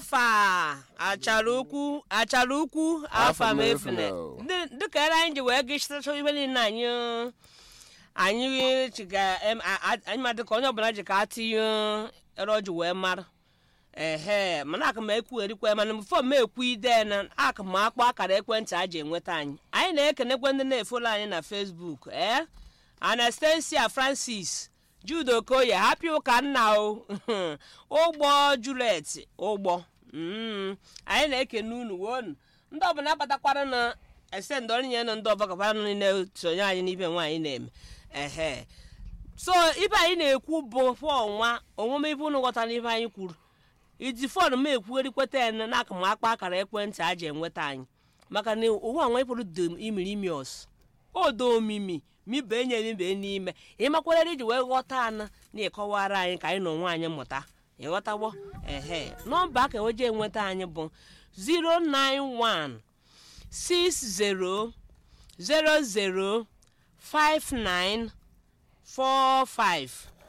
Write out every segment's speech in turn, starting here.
achara ukwu afa mefune dịka ere anyị ji wee gịchịtacha ibe niile anyị chiga anyị madị ka onye ọbụla ji ka atinye ere ọjị wee mara mana aka m ekwugherikwa mana bifo m ekwu ide na aka m akpọ akara ekwentị a ji enweta anyị na-ekenekwe ndị na-efolo anyị na Facebook Anastasia Francis Jude Okoye happy ụka nna o ụgbọ Juliet ụgbọ anyị na-ekene unu wonu ndị ọbụla abatakwara na ese ndị ọrụ nye na ndị ọbakakwara na-esonye anyị n'ibe nwaanyị na-eme so ibe anyị na-ekwu bụ ọnwa onweme ibe unu ghọtara ibe anyị kwuru iji fon m ekwugherikweta ya n'aka m akpa akara ekwentị a ji enweta anyị maka na ụwa nwa ịpụrụ dị imirimios odo omimi mibe enye mibe n'ime ịmakwara iji wee ghọta ana na ịkọwara anyị ka anyị na onwe anyị mụta ịghọtagbo nọmba aka eweje enweta anyị bụ 091 60 00 5945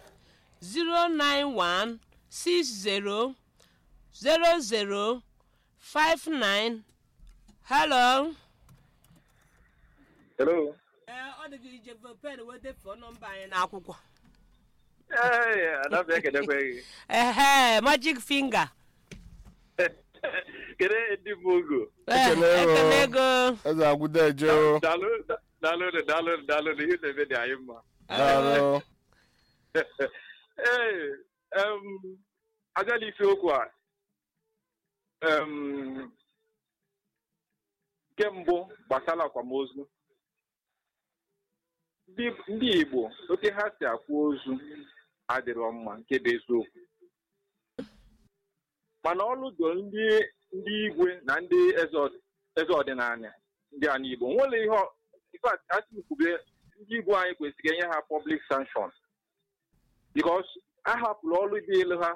091 60 00 59. Hello. Hello. Ọ dị gị ije pen wee defuo nọmba anyị n'akwụkwọ. Anaghị ekedekwe. Magic finger. Kede ndị Mogo. Ekele ego. Eze agwụda eje. Daalụ ihe na-eme dị anyị mma. Daalụ. Agala isi okwu a. Nke mbụ gbasara akwamozu. Ndị Igbo oke ha si akwa ozu adịrọ mma nke bụ eziokwu. Mana ọlụ do ndị igwe na ndị eze ọdịnala ndị a n'Igbo nwere ihe asịkwube ndị Igbo anyị kwesịrị enye ha public sanction because a hapụrụ ọlụ dị elu ha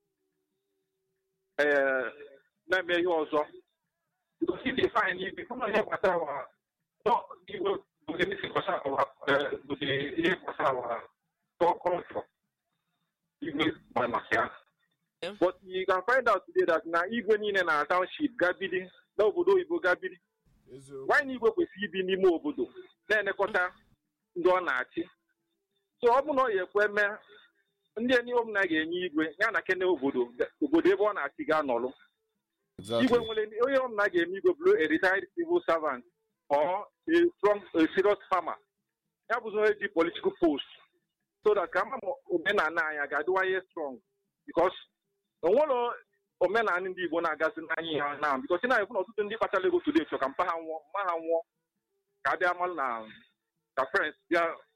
na-eme ihe ọzọ because if they find if they come here gbasara wa Igbo bụ ihe gbasara wa culture Igwe ma maka ya. But you can find out today that na Igwe niile na township gabili na obodo oyibo gabili. Why na Igwe kwesịrị ibi n'ime obodo na-elekọta ndị ọ na-achị? So ọ bụ na ọ ya ekwe mee ndị enyi m na ga-enye Igwe ya na kene obodo ebe ọ na-achị ga-anọlụ. Igwe nwere onye ọ na ga-eme Igwe bụrụ a retired civil servant or a serious farmer. Ya bụ onye ji political post so that ka omenala anyị ga-adịwanye strong because onwere omenala ndị Igbo na-agazi n'anya ya na because na ekwu na ọtụtụ ndị kpatara ego today chọ ka mpa ha nwụọ ka abịa mal na ka friends bịa